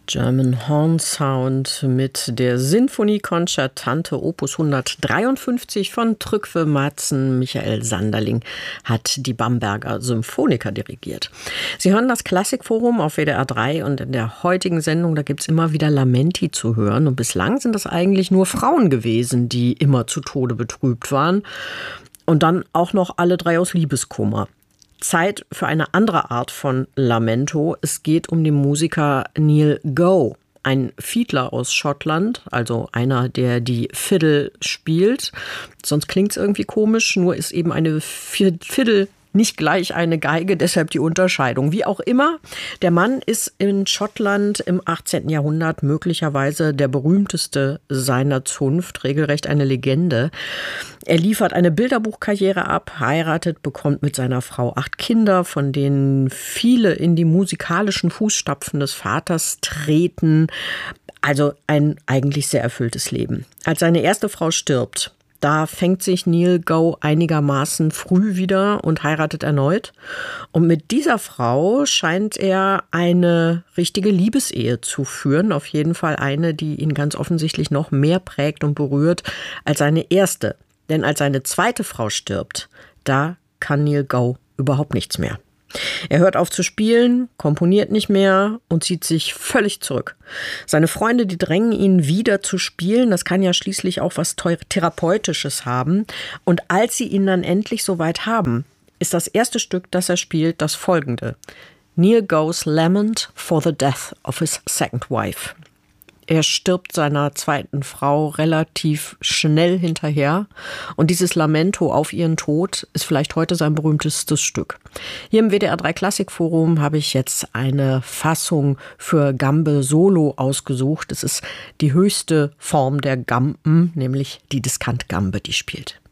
German Horn Sound mit der Sinfonie Concertante Opus 153 von Trygve Madsen. Michael Sanderling hat die Bamberger Symphoniker dirigiert. Sie hören das Klassikforum auf WDR 3 und in der heutigen Sendung, da gibt es immer wieder Lamenti zu hören. Und bislang sind das eigentlich nur Frauen gewesen, die immer zu Tode betrübt waren. Und dann auch noch alle drei aus Liebeskummer. Zeit für eine andere Art von Lamento. Es geht um den Musiker Neil Gow, ein Fiedler aus Schottland, also einer, der die Fiddle spielt. Sonst klingt es irgendwie komisch, nur ist eben eine Fiddle nicht gleich eine Geige, deshalb die Unterscheidung. Wie auch immer, der Mann ist in Schottland im 18. Jahrhundert möglicherweise der berühmteste seiner Zunft, regelrecht eine Legende. Er liefert eine Bilderbuchkarriere ab, heiratet, bekommt mit seiner Frau 8 Kinder, von denen viele in die musikalischen Fußstapfen des Vaters treten. Also ein eigentlich sehr erfülltes Leben. Als seine erste Frau stirbt, da fängt sich Neil Gow einigermaßen früh wieder und heiratet erneut. Und mit dieser Frau scheint er eine richtige Liebesehe zu führen. Auf jeden Fall eine, die ihn ganz offensichtlich noch mehr prägt und berührt als seine erste. Denn als seine zweite Frau stirbt, da kann Neil Gow überhaupt nichts mehr. Er hört auf zu spielen, komponiert nicht mehr und zieht sich völlig zurück. Seine Freunde, die drängen ihn wieder zu spielen. Das kann ja schließlich auch was Therapeutisches haben. Und als sie ihn dann endlich soweit haben, ist das erste Stück, das er spielt, das folgende. Neil Gow's Lament for the Death of his Second Wife. Er stirbt seiner zweiten Frau relativ schnell hinterher. Und dieses Lamento auf ihren Tod ist vielleicht heute sein berühmtestes Stück. Hier im WDR 3 Klassikforum habe ich jetzt eine Fassung für Gambe Solo ausgesucht. Es ist die höchste Form der Gamben, nämlich die Diskantgambe, die spielt.